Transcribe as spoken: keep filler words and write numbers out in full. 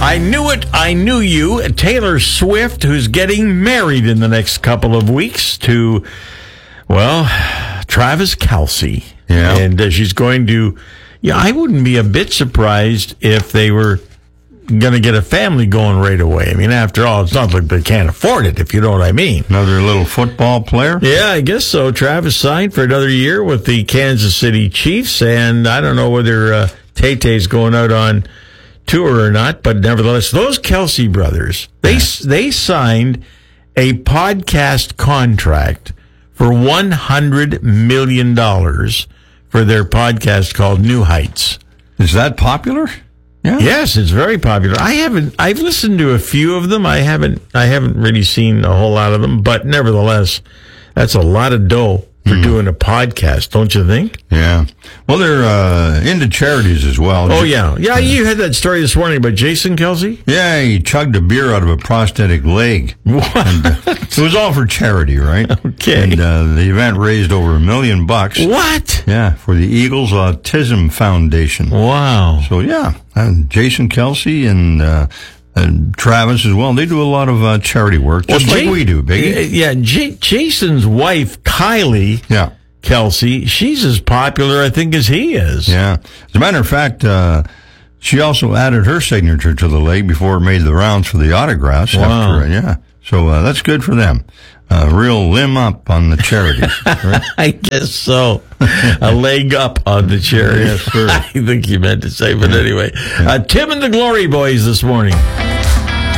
I knew it, I knew you. Taylor Swift, who's getting married in the next couple of weeks to, well, Travis Kelce. Yeah. And uh, she's going to, yeah, I wouldn't be a bit surprised if they were going to get a family going right away. I mean, after all, it's not like they can't afford it, if you know what I mean. Another little football player? Yeah, I guess so. Travis signed for another year with the Kansas City Chiefs, and I don't know whether uh, Tay-Tay's going out on tour or not, but nevertheless, those Kelce brothers, they yeah. they signed a podcast contract for one hundred million dollars for their podcast called New Heights. Is that popular? Yeah. Yes, it's very popular. I haven't I've listened to a few of them. I haven't I haven't really seen a whole lot of them, but nevertheless, that's a lot of dough for mm. doing a podcast, don't you think? Yeah. Well, they're uh, into charities as well. Oh, yeah. Yeah, you had that story this morning about Jason Kelce? Yeah, he chugged a beer out of a prosthetic leg. What? And, uh, it was all for charity, right? Okay. And uh, the event raised over a million bucks. What? Yeah, for the Eagles Autism Foundation. Wow. So, yeah, and Jason Kelce and... Uh, And Travis as well. They do a lot of uh, charity work, just well, like J- we do, Biggie. Yeah, J- Jason's wife, Kylie yeah. Kelce, she's as popular, I think, as he is. Yeah. As a matter of fact, uh, she also added her signature to the leg before it made the rounds for the autographs. Wow. After, yeah. So uh, that's good for them. A uh, real limb up on the charities. Right? I guess so. A leg up on the charity. Yes, sir. I think you meant to say, but anyway. Uh, Tim and the Glory Boys this morning.